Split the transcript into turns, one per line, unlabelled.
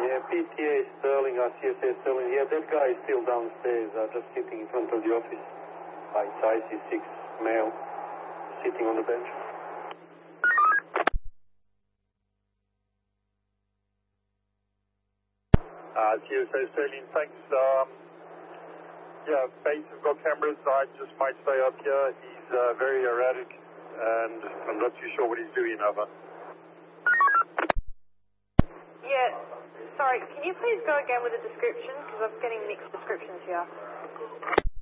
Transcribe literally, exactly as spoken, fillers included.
Yeah, P T A Sterling, R C S A Sterling. Yeah, that guy is still downstairs, uh, just sitting in front of the office. Uh, it's I C six male, sitting on the bench.
Uh, C S A Sterling, thanks. Um, yeah, base have got cameras. I just might stay up here. He's uh, very erratic, and I'm not too sure what he's doing, over.
Yeah, sorry, can you please go again with the description? Because I'm getting mixed descriptions here.